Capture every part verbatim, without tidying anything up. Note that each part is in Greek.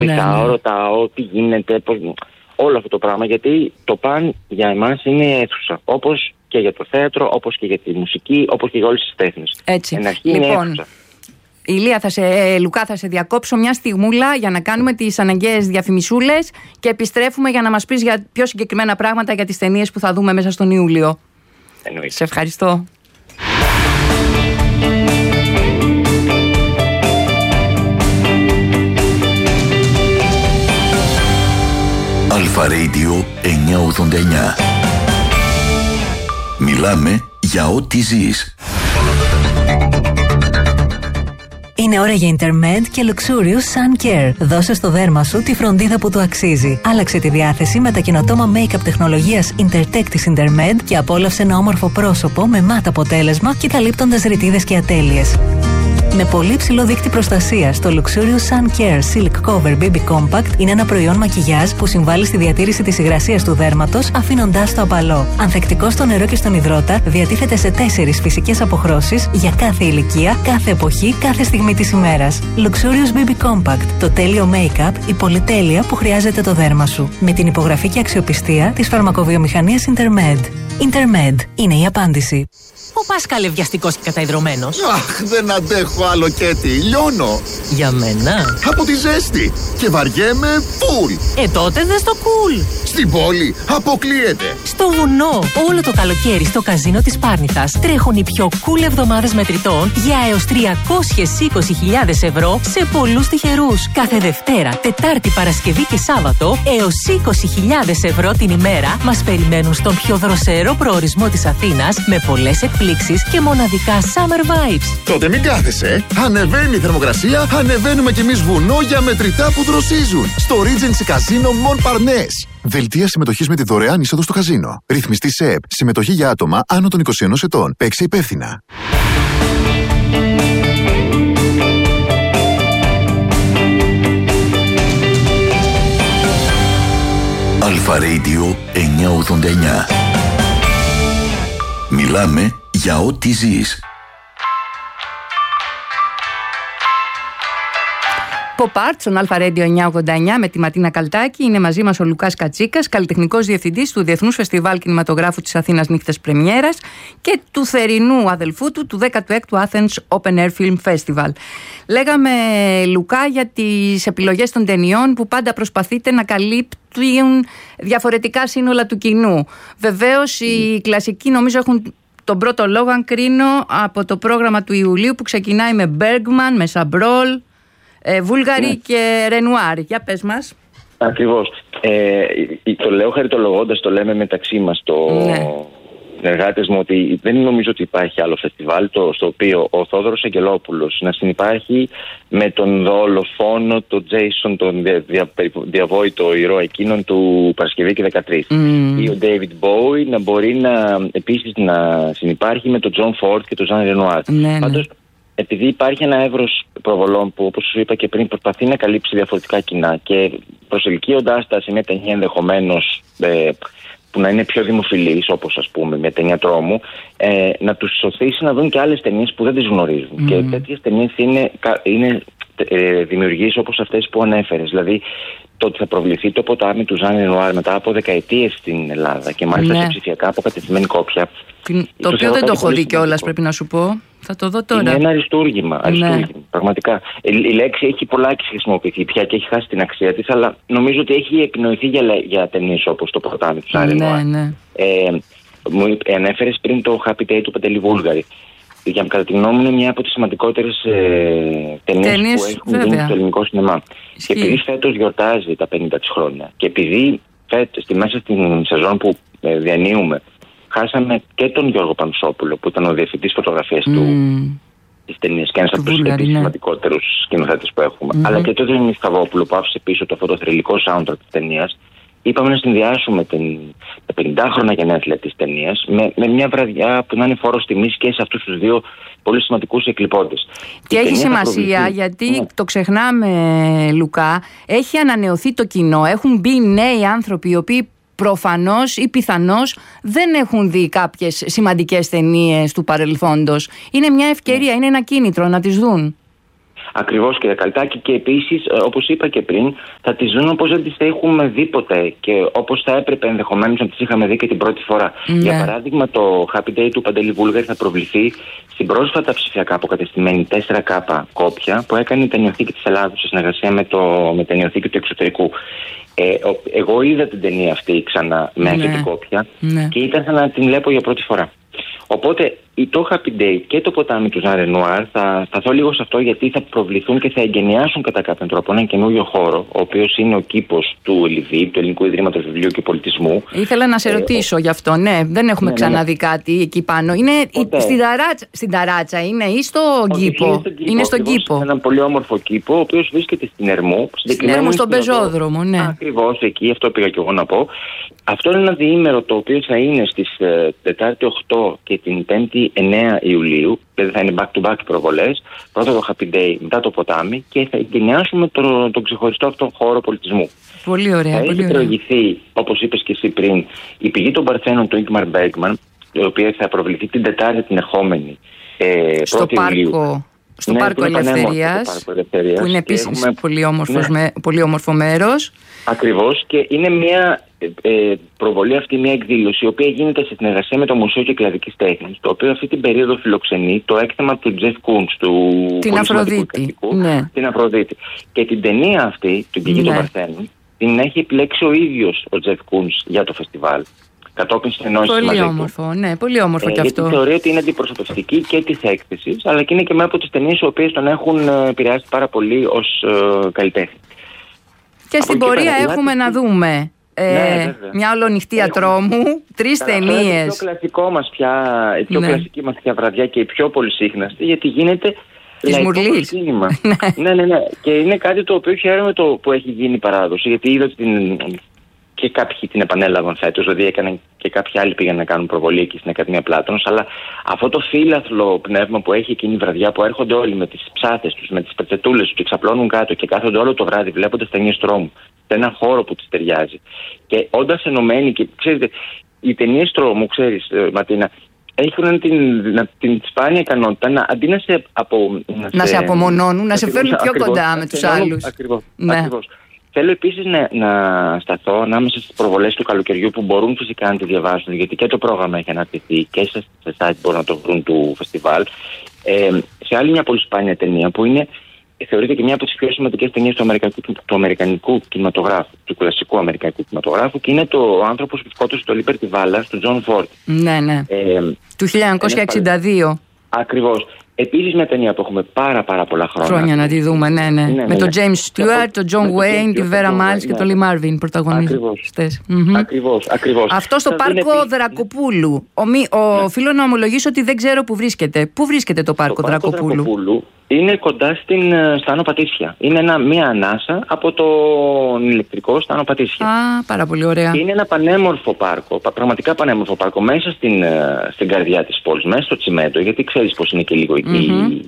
Μισάω, ρωτάω τι γίνεται, πώς... όλο αυτό το πράγμα. Γιατί το παν για εμάς είναι αίθουσα. Όπως και για το θέατρο, όπως και για τη μουσική, όπως και για όλες τις τέχνες. Έτσι. Εν αρχή είναι λοιπόν, αίθουσα. Ηλία, θα σε, ε, Λουκά, θα σε διακόψω μια στιγμούλα για να κάνουμε τις αναγκαίες διαφημισούλες και επιστρέφουμε για να μας πεις για πιο συγκεκριμένα πράγματα για τις ταινίες που θα δούμε μέσα στον Ιούλιο. Εννοείται. Σε ευχαριστώ. Αλφα Radio εννιακόσια ογδόντα εννιά. Μιλάμε για ό,τι ζεις. Είναι ώρα για Intermed και Luxurious Sun Care. Δώσε στο δέρμα σου τη φροντίδα που του αξίζει. Άλλαξε τη διάθεση με τα καινοτόμα make-up τεχνολογίας Intertech της Intermed και απόλαυσε ένα όμορφο πρόσωπο με μάτ αποτέλεσμα και καλύπτοντας ρητίδες και ατέλειες. Με πολύ ψηλό δείκτη προστασίας, το Luxurious Sun Care Silk Cover μπέιμπι Compact είναι ένα προϊόν μακιγιάζ που συμβάλλει στη διατήρηση της υγρασίας του δέρματος, αφήνοντάς το απαλό. Ανθεκτικό στο νερό και στον υδρότα, διατίθεται σε τέσσερις φυσικές αποχρώσεις για κάθε ηλικία, κάθε εποχή, κάθε στιγμή της ημέρας. Luxurious μπέιμπι Compact, το τέλειο make-up, η πολυτέλεια που χρειάζεται το δέρμα σου. Με την υπογραφή και αξιοπιστία της φαρμακοβιομηχανίας Intermed. Intermed είναι η απάντηση. Ο Πάσχαλε βιαστικός και καταϊδρωμένος. Αχ, δεν αντέχω άλλο Κέτι, λιώνω. Για μένα. Από τη ζέστη. Και βαριέμαι φουλ. Ε, τότε δες το κουλ. Στην πόλη αποκλείεται. Στο βουνό, όλο το καλοκαίρι στο καζίνο της Πάρνηθας τρέχουν οι πιο cool εβδομάδες μετρητών για έως τριακόσιες είκοσι χιλιάδες ευρώ σε πολλούς τυχερούς. Κάθε Δευτέρα, Τετάρτη, Παρασκευή και Σάββατο έως είκοσι χιλιάδες ευρώ την ημέρα μας περιμένουν στον πιο δροσερό προορισμό της Αθήνας με πολλές εκπλήξεις και μοναδικά summer vibes. Τότε μην κάθεσαι. Ανεβαίνει η θερμοκρασία, ανεβαίνουμε κι εμείς βουνό για μετρητά που δροσίζουν. Στο Regency Casino Montparnasse. Δελτία συμμετοχής με τη δωρεάν είσοδο στο καζίνο. Ρυθμιστή ΣΕΠ. Συμμετοχή για άτομα άνω των είκοσι ένα ετών. Παίξε υπεύθυνα. Αλφα Radio εννιακόσια ογδόντα εννιά. Μιλάμε για ό,τι ζεις. Pop Art στον Αλφα Radio εννιακόσια ογδόντα εννιά με τη Ματίνα Καλτάκη. Είναι μαζί μας ο Λουκάς Κατσίκας, καλλιτεχνικός διευθυντής του Διεθνούς Φεστιβάλ Κινηματογράφου της Αθήνας Νύχτες Πρεμιέρας και του θερινού αδελφού του, του δέκατου έκτου Athens Open Air Film Festival. Λέγαμε, Λουκά, για τις επιλογές των ταινιών που πάντα προσπαθείτε να καλύπτουν διαφορετικά σύνολα του κοινού. Βεβαίως, οι κλασικοί νομίζω έχουν τον πρώτο λόγο, αν κρίνω, από το πρόγραμμα του Ιουλίου που ξεκινάει με Bergman, με Σαμπρόλ, Ε, Βούλγαρη ναι. και Ρενουάρ. Για πες μας. Ακριβώς. Ε, το λέω χαριτολογώντας, το λέμε μεταξύ μας το ναι. εργάτες μου, ότι δεν νομίζω ότι υπάρχει άλλο φεστιβάλ το, στο οποίο ο Θόδωρος Αγγελόπουλος να συνυπάρχει με τον δολοφόνο, τον Τζέισον, τον δια, δια, διαβόητο ηρώα εκείνον του Παρασκευή και δεκατρείς. Mm. Ή ο Ντέιβιντ Μπόουι να μπορεί να επίσης να συνυπάρχει με τον Τζον Φόρντ και τον Ζαν Ρενουάρ. Ναι, Πάντως, ναι. επειδή υπάρχει ένα εύρος προβολών που, όπως σου είπα και πριν, προσπαθεί να καλύψει διαφορετικά κοινά και προσελκύοντάς τα σε μια ταινία ενδεχομένως ε, που να είναι πιο δημοφιλής, όπως ας πούμε μια ταινία τρόμου, ε, να τους σωθήσει να δουν και άλλες ταινίες που δεν τις γνωρίζουν. Mm. Και τέτοιες ταινίες είναι, είναι ε, δημιουργίες όπως αυτές που ανέφερες. Δηλαδή, το ότι θα προβληθεί το ποτάμι του Ζαν Ρενουάρ μετά από δεκαετίες στην Ελλάδα και μάλιστα ναι. σε ψηφιακά αποκατευθυμένη κόπια. Την... Το οποίο δεν το έχω δει κιόλας, πρέπει να σου πω. Θα το δω τώρα. Είναι ένα αριστούργημα. αριστούργημα ναι. Πραγματικά. Η, η λέξη έχει πολλάκι χρησιμοποιηθεί πια και έχει χάσει την αξία της, αλλά νομίζω ότι έχει εκνοηθεί για, για ταινίες όπως το ποτάμι του Ζαν Ρενουάρ. Ναι, ναι. Ε, μου ανέφερες πριν το Happy Day του Παντελή Βούλγαρη. Για κατά τη γνώμη μου είναι μια από τις σημαντικότερες ε, ταινίες που έχουν γίνει στο ελληνικό σινεμά. Και επειδή φέτος γιορτάζει τα πενήντα της χρόνια και επειδή φέτος, στη μέσα στην σεζόν που ε, διανύουμε, χάσαμε και τον Γιώργο Πανουσόπουλο που ήταν ο διευθυντής φωτογραφίας mm. του της ταινίας και ένας από τους ναι. σημαντικότερους σκηνοθέτες που έχουμε. Mm-hmm. Αλλά και τον Δημήτρη Σταβόπουλο που άφησε πίσω το φωτοθρυλικό soundtrack της ταινίας. Είπαμε να συνδυάσουμε την, τα πενηντάχρονα γενέθλια της ταινίας με, με μια βραδιά που να είναι φόρος τιμής και σε αυτούς τους δύο πολύ σημαντικούς εκλειπώντες. Και έχει σημασία γιατί ναι. το ξεχνάμε, Λουκά, έχει ανανεωθεί το κοινό, έχουν μπει νέοι άνθρωποι οι οποίοι προφανώς ή πιθανώς δεν έχουν δει κάποιες σημαντικές ταινίες του παρελθόντος. Είναι μια ευκαιρία, είναι ένα κίνητρο να τις δουν. Ακριβώς, κύριε Καλτάκη, και επίσης, όπως είπα και πριν, θα τις δουν όπως δεν τις έχουμε δει ποτέ και όπως θα έπρεπε ενδεχομένως να τις είχαμε δει και την πρώτη φορά. Yeah. Για παράδειγμα, το Happy Day του Παντελή Βούλγαρη θα προβληθεί στην πρόσφατα ψηφιακά αποκατεστημένη τέσσερα κέι κόπια που έκανε η Ταινιοθήκη της Ελλάδος σε συνεργασία με, το, με Ταινιοθήκη του Εξωτερικού. Ε, εγώ είδα την ταινία αυτή ξανά με αυτή την κόπια yeah. και ήταν σαν να την βλέπω για πρώτη φορά. Οπότε το Happy Day και το ποτάμι του Ζαν Ρενουάρ, θα σταθώ λίγο σε αυτό γιατί θα προβληθούν και θα εγκαινιάσουν κατά κάποιον τρόπο έναν καινούριο χώρο, ο οποίος είναι ο κήπος του ΕΛΙΒΙΠ, του Ελληνικού Ιδρύματος Βιβλίου και Πολιτισμού. Ήθελα να σε ε, ρωτήσω ο... γι' αυτό, ναι, δεν έχουμε ναι, ξαναδεί ναι. κάτι εκεί πάνω. Είναι στην ταράτσα, στην ταράτσα είναι ή στο κήπο? Είναι στον κήπο. Είναι στον κήπο. Είναι ένα πολύ όμορφο κήπο, ο οποίος βρίσκεται στην Ερμού. Στην Ερμού, στον πεζόδρομο, ναι. Ακριβώς εκεί, αυτό πήγα και εγώ να πω. Αυτό είναι ένα διήμερο το οποίο θα είναι στις ε, Τετάρτη οκτώ και την Πέμπτη εννέα Ιουλίου, δηλαδή θα είναι back to back προβολές. Πρώτα το Happy Day, μετά το ποτάμι και θα εγκαινιάσουμε τον το ξεχωριστό αυτό χώρο πολιτισμού. Πολύ ωραία. Θα έχει προηγηθεί, όπως είπες και εσύ πριν, η πηγή των Παρθένων του Ingmar Bergman, η οποία θα προβληθεί την Τετάρτη την ερχόμενη. Ε, στο πάρκο. Στο, ναι, Πάρκο Ελευθερίας, που είναι επίσης έχουμε... πολύ, όμορφος ναι. με, πολύ όμορφο μέρος. Ακριβώς, και είναι μια ε, προβολή αυτή, μια εκδήλωση η οποία γίνεται σε συνεργασία με το Μουσείο Κυκλαδικής Τέχνης, το οποίο αυτή την περίοδο φιλοξενεί το έκθεμα του Τζεφ Κούντς, του την Αφροδίτη. Ναι. Την Αφροδίτη. Και την ταινία αυτή, την πηγή ναι. των Παρθένων, την έχει επιλέξει ο ίδιος ο Τζεφ Κούντς για το φεστιβάλ. Κατόπιν συνεννόησης μαζί του. Πολύ όμορφο, ναι, πολύ όμορφο ε, και αυτό. Γιατί θεωρεί ότι είναι αντιπροσωπευτική και της έκθεσης, αλλά και είναι και μία από τις ταινίες οι οποίες τον έχουν επηρεάσει πάρα πολύ ως ε, καλλιτέχνη. Και από στην πορεία έχουμε να δούμε ε, ναι, μια ολονυχτία τρόμου, τρεις ταινίες. Το πιο κλασικό μας πια, η πιο ναι. κλασική μας πια βραδιά και η πιο πολυσύχναστη, γιατί γίνεται της Μουρλής. ναι, ναι, ναι. Και είναι κάτι το οποίο χαίρομαι το που έχει γίνει παράδοση, γιατί είδα την... και κάποιοι την επανέλαβαν φέτος, δηλαδή έκαναν και κάποιοι άλλοι πήγαν να κάνουν προβολή εκεί στην Ακαδημία Πλάτωνος, αλλά αυτό το φύλαθλο πνεύμα που έχει εκείνη η βραδιά, που έρχονται όλοι με τις ψάθες τους, με τις πετσετούλες τους και ξαπλώνουν κάτω και κάθονται όλο το βράδυ βλέποντας ταινίες τρόμου, σε έναν χώρο που τις ταιριάζει. Και όντας ενωμένοι, και ξέρετε, οι ταινίες τρόμου, ξέρεις, Ματίνα, έχουν την, την σπάνια ικανότητα να αντί να σε, απο, να να σε, σε απομονώνουν, να σε φέρνουν πιο ακριβώς, κοντά με τους άλλους. Ακριβώς. Ναι. ακριβώς. Θέλω επίσης να, να σταθώ ανάμεσα στις προβολές του καλοκαιριού που μπορούν φυσικά να τη διαβάσουν, γιατί και το πρόγραμμα έχει αναρτηθεί και σε, σε site μπορούν να το βρουν του φεστιβάλ. Ε, σε άλλη μια πολύ σπάνια ταινία που είναι, θεωρείται και μια από τις πιο σημαντικές ταινίες του αμερικανικού, του αμερικανικού κινηματογράφου, του κλασικού αμερικανικού κινηματογράφου, και είναι το ο άνθρωπος που σκότωσε το Liberty Valance του Τζον Φόρτ. Ναι, ναι. Ε, του χίλια εννιακόσια εξήντα δύο. Ακριβώς. Επίσης μια ταινία που έχουμε πάρα πάρα πολλά χρόνια. Χρόνια να τη δούμε, ναι, ναι. ναι, ναι με ναι. τον James Stewart, τον John Wayne, τη Vera Miles και τον Lee Marvin πρωταγωνιστές. Mm-hmm. Ακριβώς, ακριβώς. Αυτό στο πάρκο επίσης... Δρακοπούλου. Ο, μη, ο ναι. Φίλο να ομολογήσω ότι δεν ξέρω που βρίσκεται. Πού βρίσκεται το πάρκο, το πάρκο Δρακοπούλου? Δρακοπούλου είναι κοντά στην, στα Άνω Πατήσια. Είναι ένα, μια ανάσα από τον ηλεκτρικό στα Άνω Πατήσια. Α, πάρα πολύ ωραία. Είναι ένα πανέμορφο πάρκο, πραγματικά πανέμορφο πάρκο, μέσα στην, στην καρδιά της πόλης, μέσα στο τσιμέντο, γιατί ξέρεις πως είναι και λίγο εκεί mm-hmm.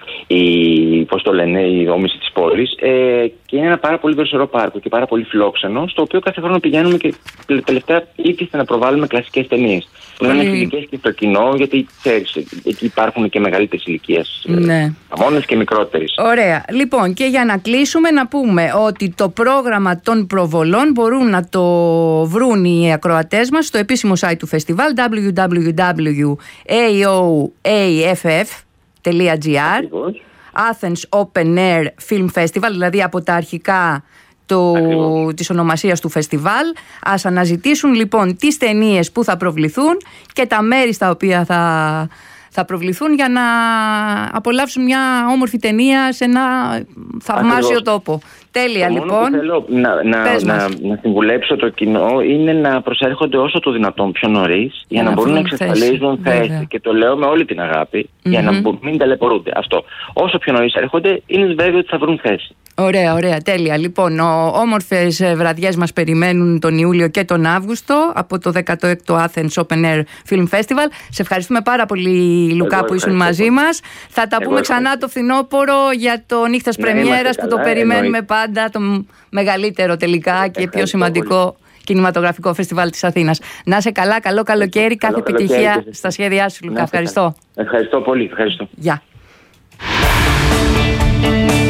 η, πώς το λένε, η δόμηση της πόλης. Ε, και είναι ένα πάρα πολύ δροσερό πάρκο και πάρα πολύ φιλόξενο, στο οποίο κάθε χρόνο πηγαίνουμε και τελευταία ήρθε να προβάλλουμε κλασικές ταινίες. Που είναι φιλικές και στο κοινό, γιατί ξέρεις, εκεί υπάρχουν και μεγαλύτερες ηλικίες. Ναι. Μόνες και μικρότερες. Ωραία. Λοιπόν, και για να κλείσουμε, να πούμε ότι το πρόγραμμα των προβολών μπορούν να το βρουν οι ακροατές μας στο επίσημο site του φεστιβάλ double-u double-u double-u τελεία έι ο έι εφ εφ τελεία τζι άρ. Athens Open Air Film Festival, δηλαδή από τα αρχικά το, της ονομασίας του φεστιβάλ. Ας αναζητήσουν λοιπόν τις ταινίες που θα προβληθούν και τα μέρη στα οποία θα, θα προβληθούν, για να απολαύσουν μια όμορφη ταινία σε ένα θαυμάσιο Ακριβώς. τόπο. Τέλεια, το λοιπόν. Μόνο που θέλω να, να, να, να συμβουλέψω το κοινό είναι να προσέρχονται όσο το δυνατόν πιο νωρίς, για, για να, να μπορούν να εξασφαλίζουν θέση. Και το λέω με όλη την αγάπη, mm-hmm. για να μην ταλαιπωρούνται. Αυτό. Όσο πιο νωρίς έρχονται, είναι βέβαιο ότι θα βρουν θέση. Ωραία, ωραία, τέλεια. Λοιπόν, όμορφες βραδιές μας περιμένουν τον Ιούλιο και τον Αύγουστο από το δέκατο έκτο Athens Open Air Film Festival. Σε ευχαριστούμε πάρα πολύ, Λουκά, που ήσουν μαζί μας. Θα τα Εγώ πούμε ξανά ευχαριστώ. το φθινόπωρο για το νύχτες ναι, πρεμιέρας, που το περιμένουμε εννοεί. πάντα, το μεγαλύτερο τελικά και ευχαριστώ πιο σημαντικό πολύ. κινηματογραφικό φεστιβάλ της Αθήνας. Να είσαι καλά, καλό καλοκαίρι, κάθε καλό επιτυχία καλοκαίρι. στα σχέδιά σου, Λουκά. Ευχαριστώ. Ευχαριστώ πολύ, ευχαριστώ. Γεια.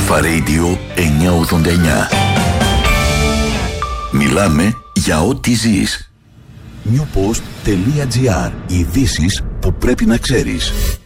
Αλφα Radio εννιακόσια ογδόντα εννιά. Μιλάμε για ό,τι ζεις. newpost.gr. Ειδήσεις που πρέπει να ξέρεις.